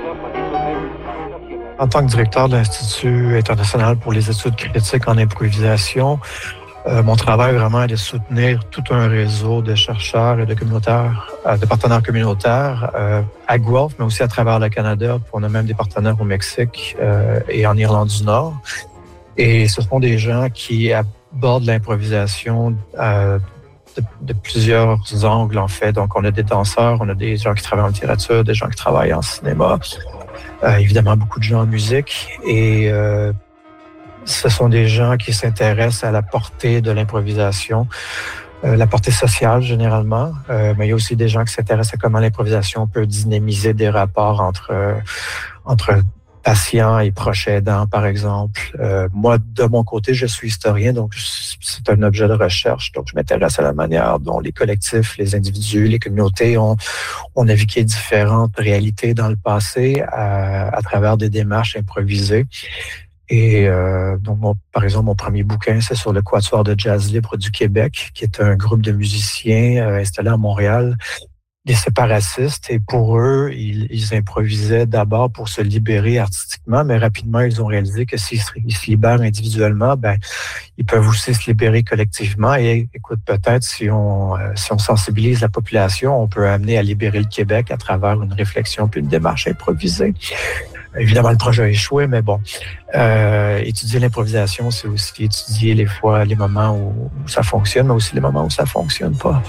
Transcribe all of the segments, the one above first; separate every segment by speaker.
Speaker 1: En tant que directeur de l'Institut international pour les études critiques en improvisation, mon travail vraiment est de soutenir tout un réseau de chercheurs et de communautaires, de partenaires communautaires à Guelph, mais aussi à travers le Canada. On a même des partenaires au Mexique et en Irlande du Nord. Et ce sont des gens qui abordent l'improvisation de plusieurs angles, en fait. Donc, on a des danseurs, on a des gens qui travaillent en littérature, des gens qui travaillent en cinéma, évidemment beaucoup de gens en musique. Et ce sont des gens qui s'intéressent à la portée de l'improvisation, la portée sociale généralement, mais il y a aussi des gens qui s'intéressent à comment l'improvisation peut dynamiser des rapports entre patients et proches aidants, par exemple. Moi, de mon côté, je suis historien, donc c'est un objet de recherche. Donc, je m'intéresse à la manière dont les collectifs, les individus, les communautés ont navigué différentes réalités dans le passé à travers des démarches improvisées. Et donc, par exemple, mon premier bouquin, c'est sur le Quatuor de jazz libre du Québec, qui est un groupe de musiciens installés à Montréal, des séparatistes. Et pour eux, ils improvisaient d'abord pour se libérer artistiquement, mais rapidement, ils ont réalisé que s'ils se libèrent individuellement, ils peuvent aussi se libérer collectivement. Et écoute, peut-être si on sensibilise la population, on peut amener à libérer le Québec à travers une réflexion puis une démarche improvisée. Évidemment, le projet a échoué, mais bon, étudier l'improvisation, c'est aussi étudier les moments où ça fonctionne, mais aussi les moments où ça fonctionne pas.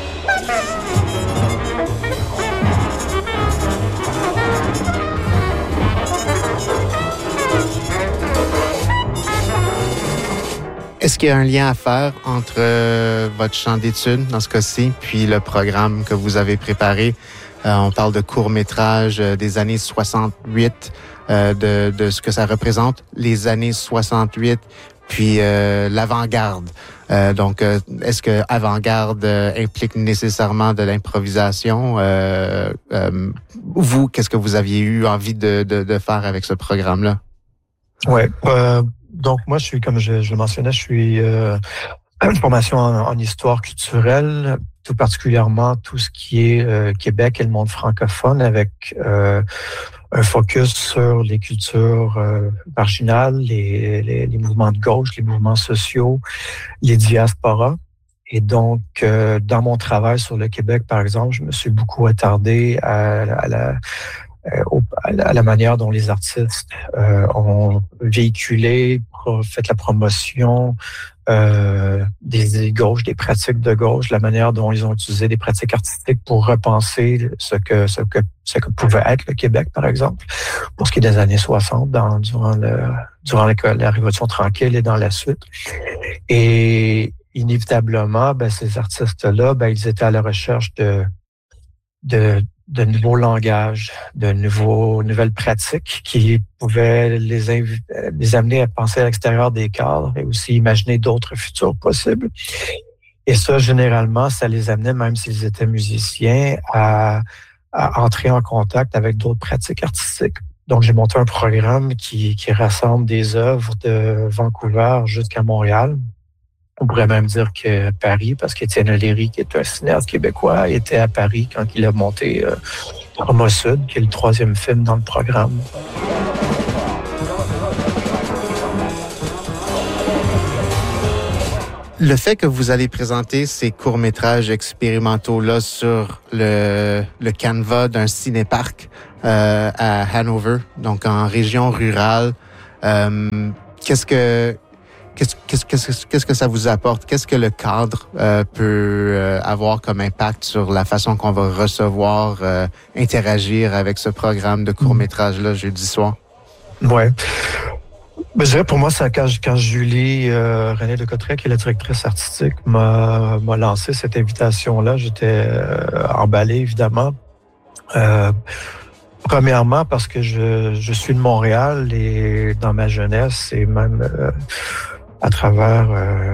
Speaker 2: Est-ce qu'il y a un lien à faire entre votre champ d'études, dans ce cas-ci, puis le programme que vous avez préparé? On parle de court-métrage des années 68, de ce que ça représente, les années 68, puis l'avant-garde. Donc, est-ce que avant-garde implique nécessairement de l'improvisation? Vous, qu'est-ce que vous aviez eu envie de faire avec ce programme-là?
Speaker 1: Ouais. Donc, moi, je suis, comme je le mentionnais, je suis une formation en histoire culturelle, tout particulièrement tout ce qui est Québec et le monde francophone, avec un focus sur les cultures marginales, les mouvements de gauche, les mouvements sociaux, les diasporas. Et donc, dans mon travail sur le Québec, par exemple, je me suis beaucoup attardé à la manière dont les artistes ont véhiculé, fait la promotion des idées de gauche, des pratiques de gauche, la manière dont ils ont utilisé des pratiques artistiques pour repenser ce que pouvait être le Québec, par exemple, pour ce qui est des années 60, durant la Révolution tranquille et dans la suite. Et inévitablement, ces artistes-là, ils étaient à la recherche de nouveaux langages, de nouvelles pratiques qui pouvaient les amener à penser à l'extérieur des cadres et aussi imaginer d'autres futurs possibles. Et ça, généralement, ça les amenait, même s'ils étaient musiciens, à entrer en contact avec d'autres pratiques artistiques. Donc, j'ai monté un programme qui rassemble des œuvres de Vancouver jusqu'à Montréal. On pourrait même dire que Paris, parce qu'Étienne Léry, qui est un cinéaste québécois, était à Paris quand il a monté Trauma Sud, qui est le 3e film dans le programme.
Speaker 2: Le fait que vous allez présenter ces courts-métrages expérimentaux-là sur le canevas d'un cinéparc à Hanover, donc en région rurale, qu'est-ce que ça vous apporte? Qu'est-ce que le cadre peut avoir comme impact sur la façon qu'on va recevoir, interagir avec ce programme de court-métrage-là jeudi soir?
Speaker 1: Ouais. Je dirais pour moi, c'est quand Julie René Lecotret, qui est la directrice artistique, m'a lancé cette invitation-là. J'étais emballé, évidemment. Premièrement, parce que je suis de Montréal et dans ma jeunesse et même à travers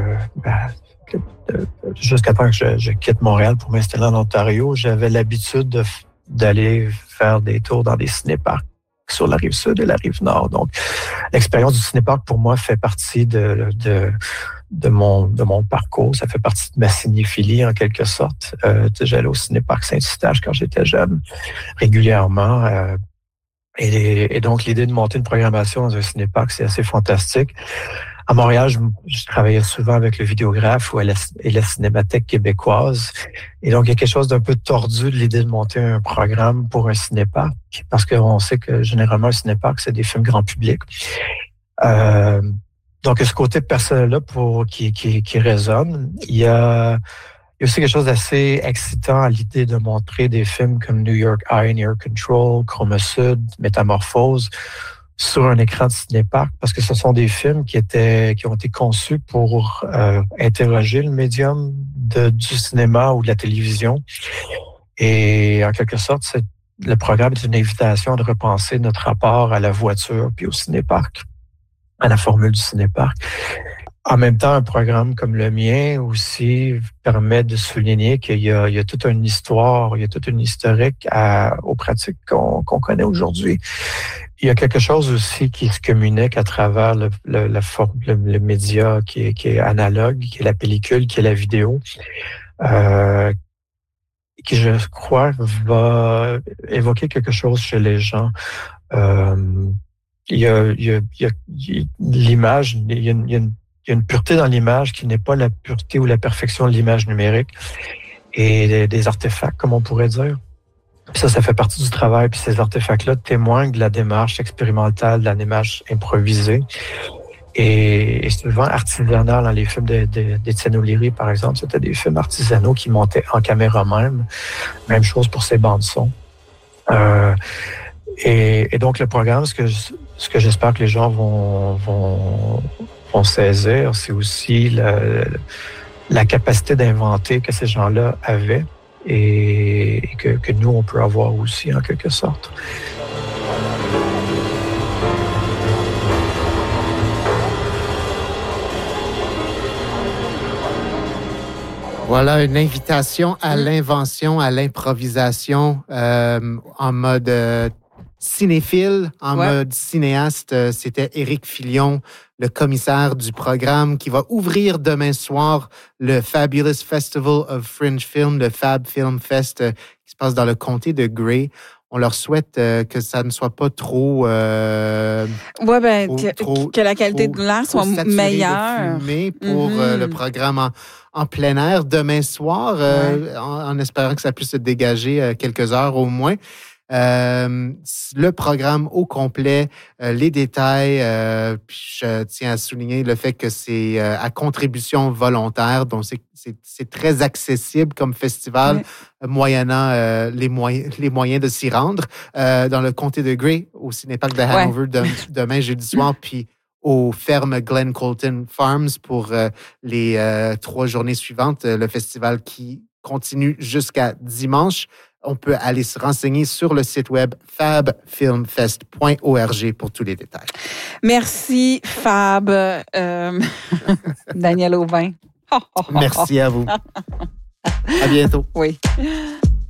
Speaker 1: jusqu'à temps que je quitte Montréal pour m'installer en Ontario, j'avais l'habitude d'aller faire des tours dans des cinéparcs sur la rive sud et la rive nord. Donc, l'expérience du cinéparc, pour moi, fait partie de mon parcours. Ça fait partie de ma cinéphilie, en quelque sorte. J'allais au cinéparc Saint-Eustache quand j'étais jeune, régulièrement. Et donc, l'idée de monter une programmation dans un cinéparc, c'est assez fantastique. À Montréal, je travaillais souvent avec le vidéographe et la Cinémathèque québécoise. Et donc, il y a quelque chose d'un peu tordu de l'idée de monter un programme pour un cinéparc, parce qu'on sait que généralement, un cinéparc, c'est des films grand public. Donc, ce côté personnel-là qui résonne. Il y a aussi quelque chose d'assez excitant à l'idée de montrer des films comme New York Eye and Ear Control, Chroma Sud, Métamorphose sur un écran de cinéparc, parce que ce sont des films qui ont été conçus pour interroger le médium du cinéma ou de la télévision. Et en quelque sorte, le programme est une invitation de repenser notre rapport à la voiture puis au cinéparc, à la formule du cinéparc. En même temps, un programme comme le mien aussi permet de souligner qu'il y a toute une histoire, il y a toute une historique aux pratiques qu'on connaît aujourd'hui. Il y a quelque chose aussi qui se communique à travers le média qui est analogue, qui est la pellicule, qui est la vidéo, qui, je crois, va évoquer quelque chose chez les gens. Il y a l'image, il y a une pureté dans l'image qui n'est pas la pureté ou la perfection de l'image numérique et des artefacts, comme on pourrait dire. Puis ça fait partie du travail. Puis ces artefacts-là témoignent de la démarche expérimentale, de la démarche improvisée et souvent artisanale. Dans les films d'Étienne O'Leary, par exemple, c'était des films artisanaux qui montaient en caméra même. Même chose pour ses bandes-son. Et donc, le programme, ce que j'espère que les gens vont saisir, c'est aussi la capacité d'inventer que ces gens-là avaient et que nous, on peut avoir aussi, en quelque sorte.
Speaker 2: Voilà une invitation à l'invention, à l'improvisation en mode cinéphile, en mode cinéaste. C'était Éric Filion, le commissaire du programme qui va ouvrir demain soir le Fabulous Festival of Fringe Film, le Fab Film Fest qui se passe dans le comté de Grey. On leur souhaite que ça ne soit pas trop...
Speaker 3: que la qualité de l'air soit meilleure.
Speaker 2: Pour le programme en plein air demain soir, en espérant que ça puisse se dégager quelques heures au moins. Le programme au complet, les détails, puis je tiens à souligner le fait que c'est à contribution volontaire, donc c'est très accessible comme festival, moyennant les moyens de s'y rendre. Dans le comté de Grey, au Cinéparc de Hanover, demain jeudi soir, puis aux fermes Glen Colton Farms pour les 3 journées suivantes, le festival qui continue jusqu'à dimanche. On peut aller se renseigner sur le site web fabfilmfest.org pour tous les détails.
Speaker 3: Merci, Fab. Daniel Aubin.
Speaker 2: Merci à vous. À bientôt.
Speaker 3: Oui.